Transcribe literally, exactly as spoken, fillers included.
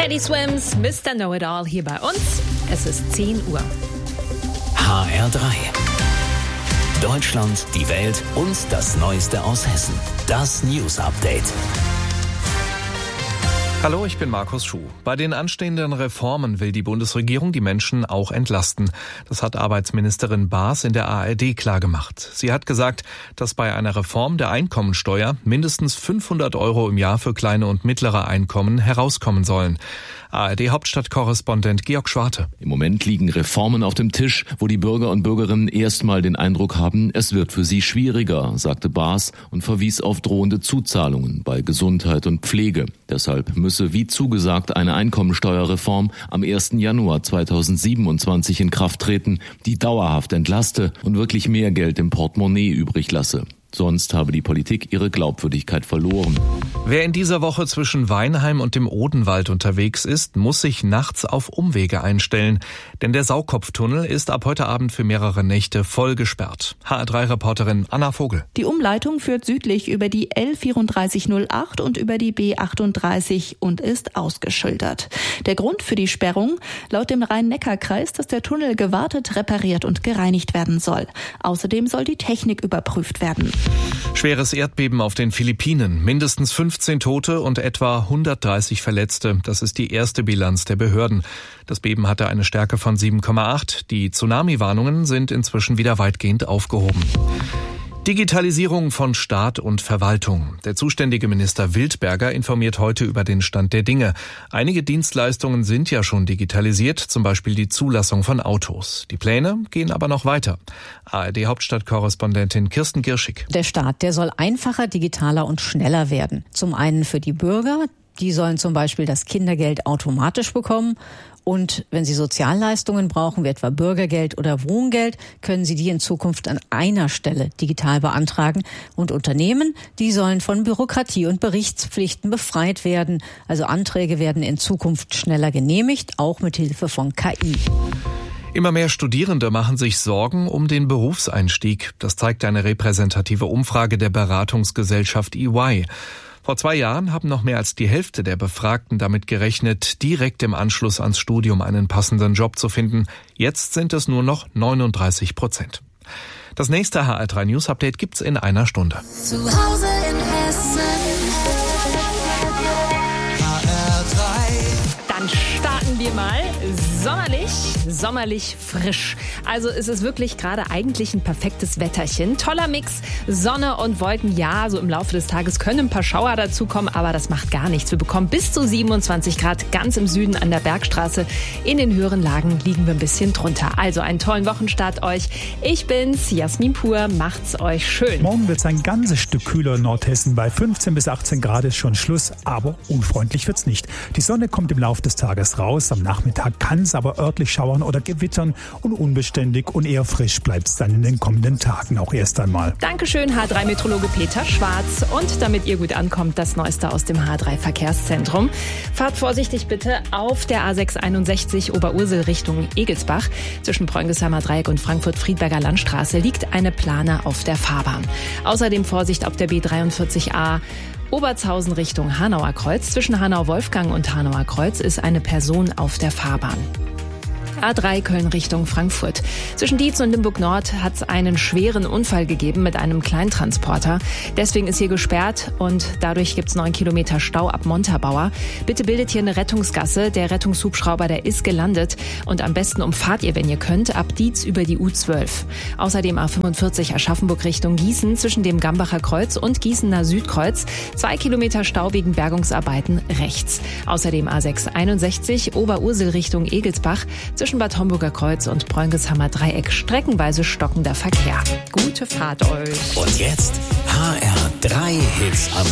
Teddy Swims, Mister Know-It-All hier bei uns. Es ist zehn Uhr. H R drei. Deutschland, die Welt und das Neueste aus Hessen. Das News Update. Hallo, ich bin Markus Schuh. Bei den anstehenden Reformen will die Bundesregierung die Menschen auch entlasten. Das hat Arbeitsministerin Baas in der A R D klargemacht. Sie hat gesagt, dass bei einer Reform der Einkommensteuer mindestens fünfhundert Euro im Jahr für kleine und mittlere Einkommen herauskommen sollen. A R D-Hauptstadtkorrespondent Georg Schwarte. Im Moment liegen Reformen auf dem Tisch, wo die Bürger und Bürgerinnen erstmal den Eindruck haben, es wird für sie schwieriger, sagte Baas und verwies auf drohende Zuzahlungen bei Gesundheit und Pflege. Deshalb müsse, wie zugesagt, eine Einkommensteuerreform am ersten Januar zweitausendsiebenundzwanzig in Kraft treten, die dauerhaft entlaste und wirklich mehr Geld im Portemonnaie übrig lasse. Sonst habe die Politik ihre Glaubwürdigkeit verloren. Wer in dieser Woche zwischen Weinheim und dem Odenwald unterwegs ist, muss sich nachts auf Umwege einstellen. Denn der Saukopftunnel ist ab heute Abend für mehrere Nächte voll gesperrt. H R drei Reporterin Anna Vogel. Die Umleitung führt südlich über die L vierunddreißig null acht und über die B achtunddreißig und ist ausgeschildert. Der Grund für die Sperrung? Laut dem Rhein-Neckar-Kreis, dass der Tunnel gewartet, repariert und gereinigt werden soll. Außerdem soll die Technik überprüft werden. Schweres Erdbeben auf den Philippinen. Mindestens fünfzehn Tote und etwa hundertdreißig Verletzte. Das ist die erste Bilanz der Behörden. Das Beben hatte eine Stärke von sieben Komma acht. Die Tsunami-Warnungen sind inzwischen wieder weitgehend aufgehoben. Digitalisierung von Staat und Verwaltung. Der zuständige Minister Wildberger informiert heute über den Stand der Dinge. Einige Dienstleistungen sind ja schon digitalisiert, zum Beispiel die Zulassung von Autos. Die Pläne gehen aber noch weiter. A R D-Hauptstadtkorrespondentin Kirsten Girschig. Der Staat, der soll einfacher, digitaler und schneller werden. Zum einen für die Bürger. Die sollen zum Beispiel das Kindergeld automatisch bekommen. Und wenn sie Sozialleistungen brauchen, wie etwa Bürgergeld oder Wohngeld, können sie die in Zukunft an einer Stelle digital beantragen. Und Unternehmen, die sollen von Bürokratie und Berichtspflichten befreit werden. Also Anträge werden in Zukunft schneller genehmigt, auch mit Hilfe von K I. Immer mehr Studierende machen sich Sorgen um den Berufseinstieg. Das zeigt eine repräsentative Umfrage der Beratungsgesellschaft E Y. Vor zwei Jahren haben noch mehr als die Hälfte der Befragten damit gerechnet, direkt im Anschluss ans Studium einen passenden Job zu finden. Jetzt sind es nur noch neununddreißig Prozent. Das nächste H R drei News Update gibt's in einer Stunde. Zu Hause in Hessen. H R drei. Dann starten wir mal sommerlich, sommerlich frisch. Also es ist wirklich gerade eigentlich ein perfektes Wetterchen. Toller Mix, Sonne und Wolken. Ja, so im Laufe des Tages können ein paar Schauer dazukommen, aber das macht gar nichts. Wir bekommen bis zu siebenundzwanzig Grad ganz im Süden an der Bergstraße. In den höheren Lagen liegen wir ein bisschen drunter. Also einen tollen Wochenstart euch. Ich bin's, Jasmin Pur. Macht's euch schön. Morgen wird's ein ganzes Stück kühler in Nordhessen. Bei fünfzehn bis achtzehn Grad ist schon Schluss, aber unfreundlich wird's nicht. Die Sonne kommt im Laufe des Tages raus. Am Nachmittag kann's aber örtlich schauern oder gewittern und unbeständig und eher frisch bleibt's dann in den kommenden Tagen auch erst einmal. Dankeschön, H drei Meteorologe Peter Schwarz. Und damit ihr gut ankommt, das Neueste aus dem H drei Verkehrszentrum. Fahrt vorsichtig bitte auf der A sechs einundsechzig Oberursel Richtung Egelsbach. Zwischen Preungesheimer Dreieck und Frankfurt-Friedberger Landstraße liegt eine Plane auf der Fahrbahn. Außerdem Vorsicht auf der B dreiundvierzig A Obertshausen Richtung Hanauer Kreuz. Zwischen Hanau-Wolfgang und Hanauer Kreuz ist eine Person auf der Fahrbahn. A drei Köln Richtung Frankfurt. Zwischen Dietz und Limburg Nord hat es einen schweren Unfall gegeben mit einem Kleintransporter. Deswegen ist hier gesperrt und dadurch gibt es neun Kilometer Stau ab Montabaur. Bitte bildet hier eine Rettungsgasse. Der Rettungshubschrauber, der ist gelandet. Und am besten umfahrt ihr, wenn ihr könnt, ab Dietz über die U zwölf. Außerdem A fünfundvierzig Aschaffenburg Richtung Gießen zwischen dem Gambacher Kreuz und Gießener Südkreuz. Zwei Kilometer Stau wegen Bergungsarbeiten rechts. Außerdem A sechs einundsechzig Oberursel Richtung Egelsbach. Zwischen Bad Homburger Kreuz und Preungesheimer Dreieck streckenweise stockender Verkehr. Gute Fahrt euch. Und jetzt H R drei Hits am